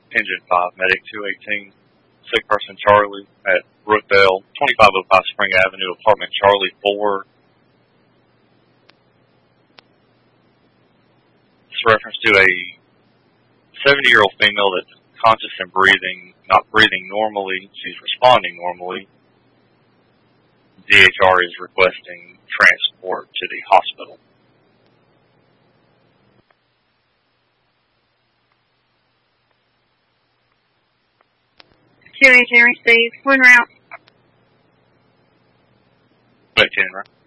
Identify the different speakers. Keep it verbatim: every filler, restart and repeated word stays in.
Speaker 1: Engine five, Medic two eighteen, sick person Charlie at Brookdale, twenty-five oh five Spring Avenue, apartment Charlie four. It's reference to a seventy-year-old female that's conscious and breathing, not breathing normally. She's responding normally. D H R is requesting transport to the hospital.
Speaker 2: two eighteen received. One route.
Speaker 1: two eighteen, right?